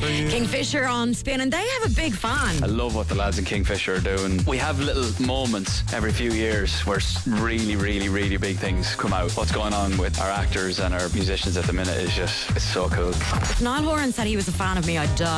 Kingfisher on Spin, and they have a big fan. I love what the lads in Kingfisher are doing. We have little moments every few years where really, really, really big things come out. What's going on with our actors and our musicians at the minute is just, it's so cool. If Niall Horan said he was a fan of me, I'd die.